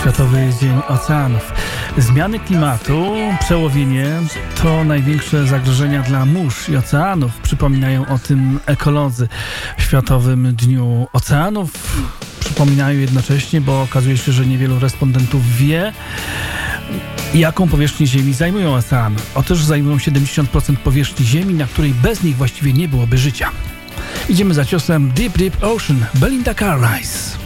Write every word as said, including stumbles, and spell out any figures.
Światowy Dzień Oceanów. Zmiany klimatu, przełowienie to największe zagrożenia dla mórz i oceanów. Przypominają o tym ekolodzy. W Światowym Dniu Oceanów przypominają jednocześnie, bo okazuje się, że niewielu respondentów wie, jaką powierzchnię Ziemi zajmują oceany. Otóż zajmują siedemdziesiąt procent powierzchni Ziemi, na której bez nich właściwie nie byłoby życia. Idziemy za ciosem Deep Deep Ocean, Belinda Carlisle.